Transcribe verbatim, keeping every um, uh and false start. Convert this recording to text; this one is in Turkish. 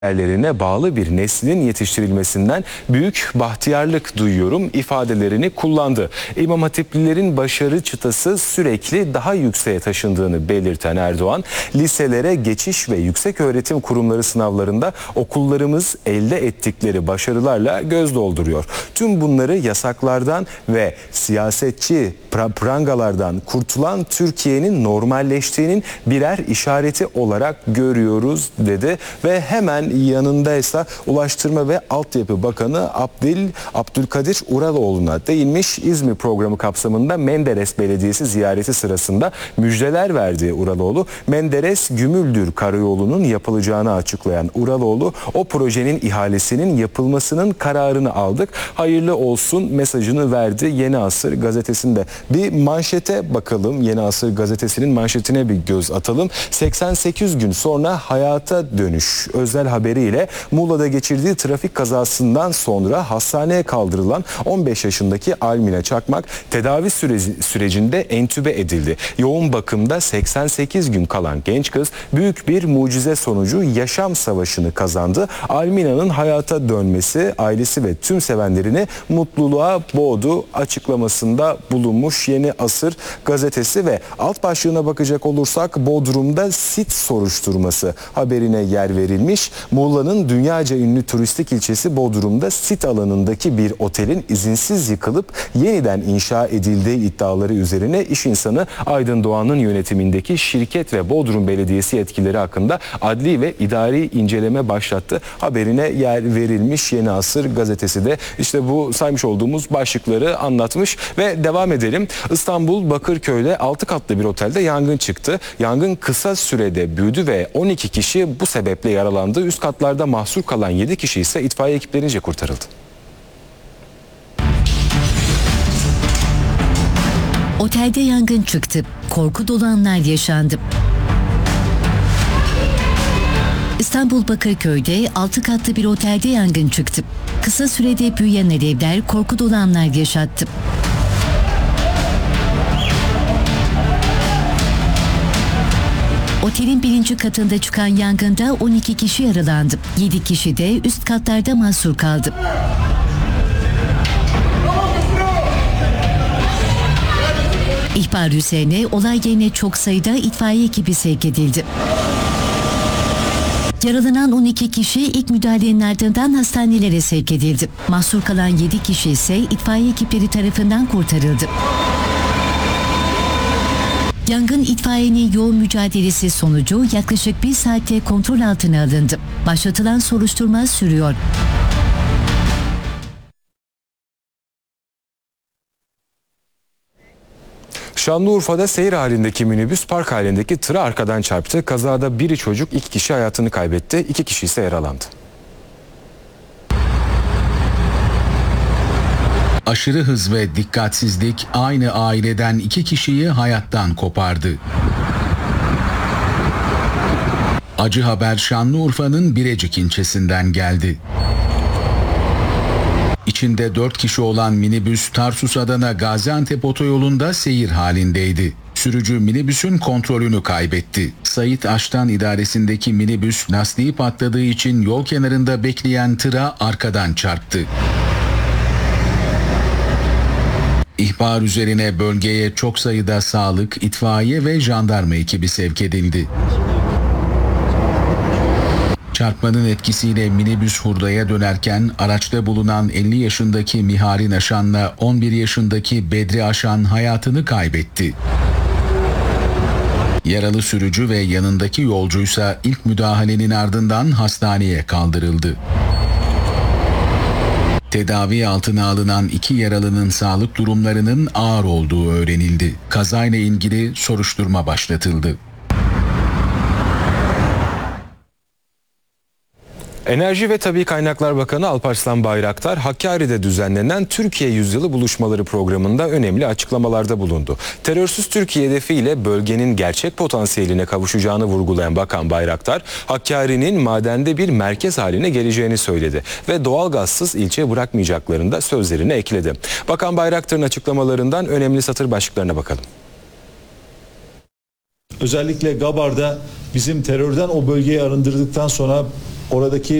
değerlerine bağlı bir neslin yetiştirilmesinden büyük bahtiyarlık duyuyorum ifadelerini kullandı. İmam Hatiplilerin başarı çıtası sürekli daha yükseğe taşındığını belirten Erdoğan, liselere geçiş ve yükseköğretim kurumları sınavlarında okullarımız elde ettikleri başarılarla göz dolduruyor. Tüm bunları yasaklardan ve siyasetçi prangalardan kurtulan Türkiye'nin normalleştiğinin birer işareti olarak görüyoruz dedi ve hemen yanındaysa Ulaştırma ve Altyapı Bakanı Abdül Abdülkadir Uraloğlu'na değinmiş. İzmir programı kapsamında Menderes Belediyesi ziyareti sırasında müjdeler verdi Uraloğlu. Menderes Gümüldür Karayolu'nun yapılacağını açıklayan Uraloğlu, o projenin ihalesinin yapılmasının kararını aldık, hayırlı olsun mesajını verdi. Yeni Asır gazetesinde bir manşete bakalım. Yeni Asır gazetesinin manşetine bir göz atalım. seksen sekiz gün sonra hayata dönüş özel haberiyle Muğla'da geçirdiği trafik kazasından sonra hastaneye kaldırılan on beş yaşındaki Almine Çakmak tedavi süreci, sürecinde entübe edildi. Yoğun bakımda seksen sekiz gün kalan genç kız büyük bir mucize sonucu yaşam savaşını kazandı. Almina'nın hayata dönmesi ailesi ve tüm sevenlerini mutluluğa boğdu açıklamasında bulunmuş Yeni Asır gazetesi ve alt başlığına bakacak olursak Bodrum'da sit soruşturması haberine yer verilmiş. Muğla'nın dünyaca ünlü turistik ilçesi Bodrum'da sit alanındaki bir otelin izinsiz yıkılıp yeniden inşa edildiği iddiaları üzerine iş insanı Aydın Doğan'ın yönetimindeki şirket ve Bodrum Belediyesi yetkileri hakkında adli ve idari inceleme başlattı. Haberine yer verilmiş. Yeni Asır gazetesi de işte bu saymış olduğumuz başlıkları anlatmış ve devam edelim. İstanbul Bakırköy'de altı katlı bir otelde yangın çıktı. Yangın kısa sürede büyüdü ve on iki kişi bu sebeple yaralandı. Üst katlarda mahsur kalan yedi kişi ise itfaiye ekiplerince kurtarıldı. Otelde yangın çıktı. Korku dolu anlar yaşandı. İstanbul Bakırköy'de altı katlı bir otelde yangın çıktı. Kısa sürede büyüyen alevler korku dolu anlar yaşattı. Otelin birinci katında çıkan yangında on iki kişi yaralandı. yedi kişi de üst katlarda mahsur kaldı. İhbar üzerine olay yerine çok sayıda itfaiye ekibi sevk edildi. Yaralanan on iki kişi ilk müdahalenin ardından hastanelere sevk edildi. Mahsur kalan yedi kişi ise itfaiye ekipleri tarafından kurtarıldı. Yangın itfaiyenin yoğun mücadelesi sonucu yaklaşık bir saatte kontrol altına alındı. Başlatılan soruşturma sürüyor. Şanlıurfa'da seyir halindeki minibüs park halindeki tıra arkadan çarptı. Kazada biri çocuk, iki kişi hayatını kaybetti, iki kişi ise yaralandı. Aşırı hız ve dikkatsizlik aynı aileden iki kişiyi hayattan kopardı. Acı haber Şanlıurfa'nın Birecik ilçesinden geldi. İçinde dört kişi olan minibüs Tarsus Adana Gaziantep otoyolunda seyir halindeydi. Sürücü minibüsün kontrolünü kaybetti. Sait Aştan idaresindeki minibüs lastiği patladığı için yol kenarında bekleyen tıra arkadan çarptı. İhbar üzerine bölgeye çok sayıda sağlık, itfaiye ve jandarma ekibi sevk edildi. Çarpmanın etkisiyle minibüs hurdaya dönerken araçta bulunan elli yaşındaki Miharin Aşan'la on bir yaşındaki Bedri Aşan hayatını kaybetti. Yaralı sürücü ve yanındaki yolcuysa ilk müdahalenin ardından hastaneye kaldırıldı. Tedavi altına alınan iki yaralının sağlık durumlarının ağır olduğu öğrenildi. Kazayla ilgili soruşturma başlatıldı. Enerji ve Tabii Kaynaklar Bakanı Alparslan Bayraktar, Hakkari'de düzenlenen Türkiye Yüzyılı Buluşmaları programında önemli açıklamalarda bulundu. Terörsüz Türkiye hedefiyle bölgenin gerçek potansiyeline kavuşacağını vurgulayan Bakan Bayraktar, Hakkari'nin madende bir merkez haline geleceğini söyledi ve doğalgazsız ilçe bırakmayacaklarını da sözlerine ekledi. Bakan Bayraktar'ın açıklamalarından önemli satır başlıklarına bakalım. Özellikle Gabar'da bizim terörden o bölgeyi arındırdıktan sonra oradaki